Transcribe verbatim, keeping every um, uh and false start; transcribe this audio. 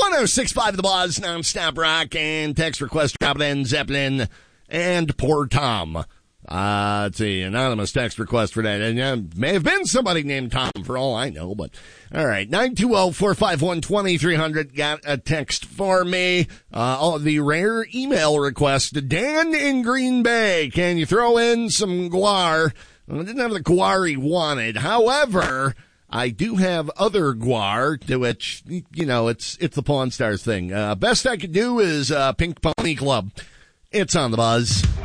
oh six five The Buzz, nonstop rock, and text request drop it in, Zeppelin, and Poor Tom. Uh, let's see, anonymous text request for that. And uh, may have been somebody named Tom for all I know, but all right. nine two zero, four five one, two three zero zero. Got a text for me. Uh, all the rare email request. Dan in Green Bay. Can you throw in some guar? Well, I didn't have the guar he wanted. However, I do have other guar, to which, you know, it's, it's the Pawn Stars thing. Uh, best I could do is, uh, Pink Pony Club. It's on the Buzz.